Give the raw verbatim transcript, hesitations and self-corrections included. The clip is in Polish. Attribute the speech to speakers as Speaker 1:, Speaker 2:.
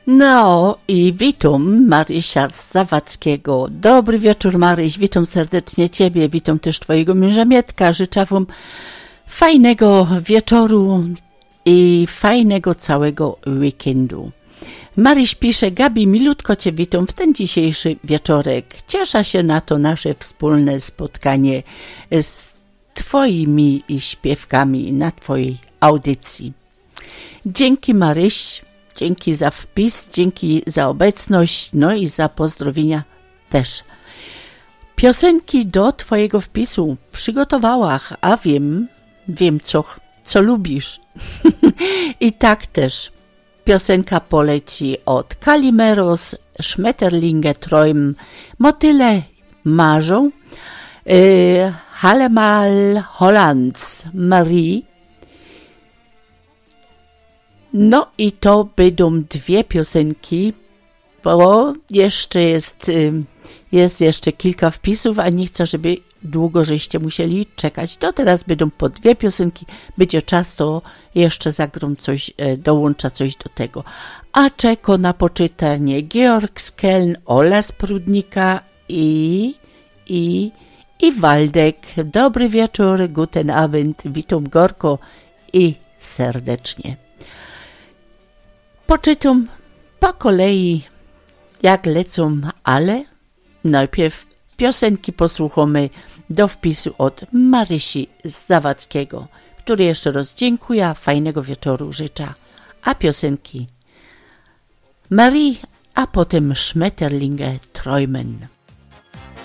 Speaker 1: No i witam Marysia z Zawadzkiego. Dobry wieczór, Maryś, witam serdecznie Ciebie, witam też Twojego męża Mietka. Życzę Wam fajnego wieczoru i fajnego całego weekendu. Maryś pisze: Gabi, milutko Cię witam w ten dzisiejszy wieczorek. Cieszę się na to nasze wspólne spotkanie z Twoimi śpiewkami na Twojej audycji. Dzięki, Maryś, dzięki za wpis, dzięki za obecność, no i za pozdrowienia też. Piosenki do Twojego wpisu przygotowałam, a wiem, wiem co, co lubisz. I tak też piosenka poleci od Kalimeros, Schmetterlinge träumen, Motyle marzą, yy, Hallemal Hollands Marie. No i to będą dwie piosenki, bo jeszcze jest, jest jeszcze kilka wpisów, a nie chcę, żeby długo żeście musieli czekać. To teraz będą po dwie piosenki, będzie czas, to jeszcze zagram coś, dołącza coś do tego. A czeko na poczytanie Georg z Keln, Ola z Prudnika i, i, i Waldek. Dobry wieczór, guten Abend, witam gorko i serdecznie. Poczytam po kolei, jak lecą, ale najpierw piosenki posłuchamy do wpisu od Marysi z Zawadzkiego, który jeszcze raz dziękuję, fajnego wieczoru życzę, a piosenki Marii, a potem Schmetterlinge träumen.